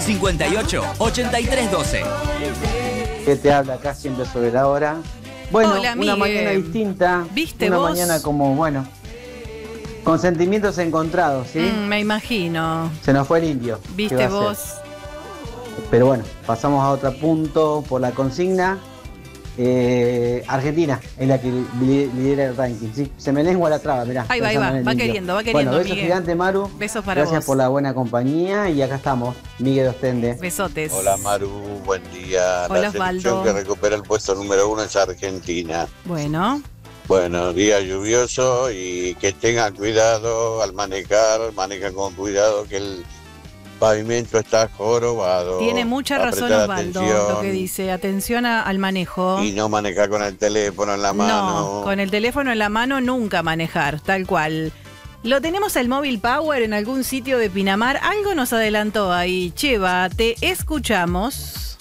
58-83-12. Que te habla acá siempre sobre la hora. Bueno, hola, una mañana distinta. ¿Viste una vos? mañana como, bueno, con sentimientos encontrados, ¿sí? Me imagino. Se nos fue el indio. ¿Qué ¿Viste va a hacer? vos? Pero bueno, pasamos a otro punto por la consigna. Argentina es la que lidera el ranking, ¿sí? Se me lengua la traba, mirá. Ahí va, pensando en el va indio. queriendo, Bueno, besos Miguel. gigante, Maru. Besos para Gracias vos. por la buena compañía y acá estamos, Miguel Ostende. Besotes. Hola Maru, buen día. Hola, La selección Osvaldo. que recupera el puesto número 1 es Argentina. Bueno, Bueno, día lluvioso y que tengan cuidado al manejar, manejan con cuidado que el pavimento está jorobado. tiene mucha razón Apretar Osvaldo atención lo que dice. Atención al manejo. Y no manejar con el teléfono en la mano. No, con el teléfono en la mano nunca manejar, tal cual. Lo tenemos al Móvil Power en algún sitio de Pinamar. Algo nos adelantó ahí. Cheva, te escuchamos.